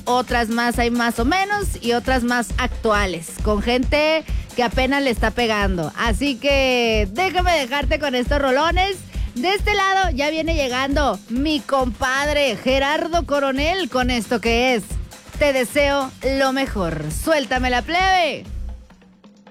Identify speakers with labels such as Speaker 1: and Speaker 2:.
Speaker 1: otras más hay más o menos y otras más actuales, con gente que apenas le está pegando. Así que déjame dejarte con estos rolones. De este lado ya viene llegando mi compadre Gerardo Coronel con esto que es Te deseo lo mejor. Suéltame la plebe.